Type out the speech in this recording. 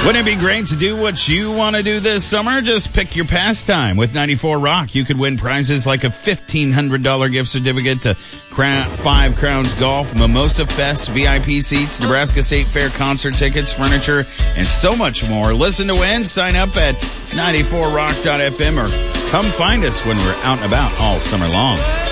Wouldn't it be great to do what you want to do this summer? Just pick your pastime. With 94 Rock, you could win prizes like a $1,500 gift certificate to Five Crowns Golf, Mimosa Fest, VIP seats, Nebraska State Fair concert tickets, furniture, and so much more. Listen to win. Sign up at 94rock.fm or come find us when we're out and about all summer long.